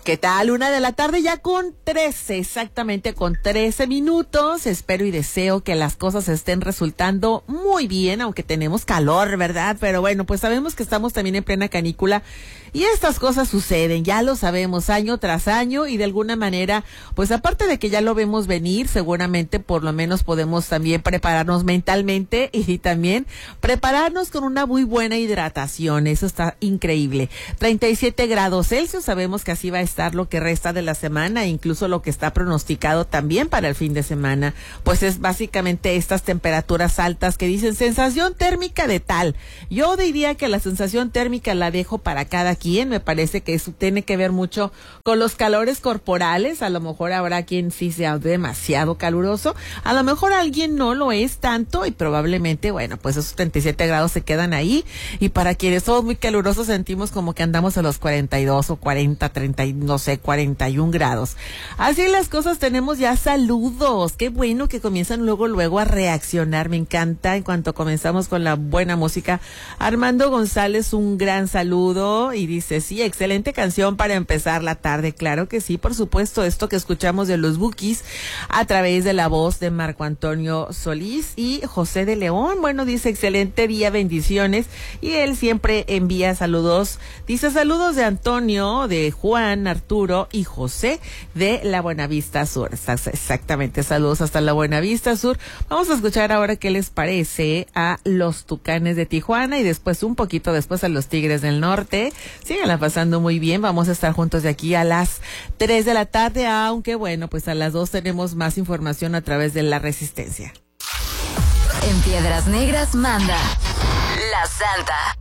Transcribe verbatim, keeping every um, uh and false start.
¿Qué tal? Una de la tarde ya con trece, exactamente con trece minutos. Espero y deseo que las cosas estén resultando muy bien, aunque tenemos calor, ¿verdad? Pero bueno, pues sabemos que estamos también en plena canícula y estas cosas suceden, ya lo sabemos año tras año y de alguna manera, pues aparte de que ya lo vemos venir, seguramente por lo menos podemos también prepararnos mentalmente y también prepararnos con una muy buena hidratación. Eso está increíble. treinta y siete grados Celsius, sabemos que así va a estar lo que resta de la semana, incluso lo que está pronosticado también para el fin de semana, pues es básicamente estas temperaturas altas que dicen sensación térmica de tal. Yo diría que la sensación térmica la dejo para cada quien, me parece que eso tiene que ver mucho con los calores corporales. A lo mejor habrá quien sí sea demasiado caluroso, a lo mejor alguien no lo es tanto y probablemente, bueno, pues esos treinta y siete grados se quedan ahí, y para quienes somos muy calurosos sentimos como que andamos a los cuarenta y dos o cuarenta, treinta, no sé, cuarenta y un grados. Así las cosas, tenemos ya saludos. Qué bueno que comienzan luego, luego a reaccionar. Me encanta en cuanto comenzamos con la buena música. Armando González, un gran saludo y dice, sí, excelente canción para empezar la tarde. Claro que sí, por supuesto, esto que escuchamos de los Bukis a través de la voz de Marco Antonio Solís y José de León. Bueno, dice, excelente día, bendiciones. Y él siempre envía saludos. Dice, saludos de Antonio, de Juan, Arturo y José de la Buenavista Sur. Exactamente, saludos hasta la Buenavista Sur. Vamos a escuchar ahora qué les parece a los Tucanes de Tijuana y después, un poquito después, a los Tigres del Norte. Síganla pasando muy bien. Vamos a estar juntos de aquí a las tres de la tarde, aunque bueno, pues a las dos tenemos más información a través de La Resistencia. En Piedras Negras manda La Santa.